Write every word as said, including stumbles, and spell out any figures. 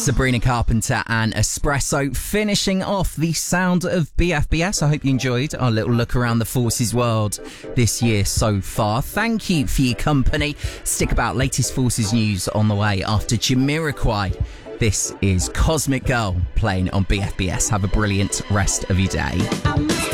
Sabrina Carpenter and Espresso finishing off the sound of B F B S. I hope you enjoyed our little look around the Forces world this year so far. Thank you for your company. Stick about, latest Forces news on the way after Jamiroquai. This is Cosmic Girl playing on B F B S. Have a brilliant rest of your day.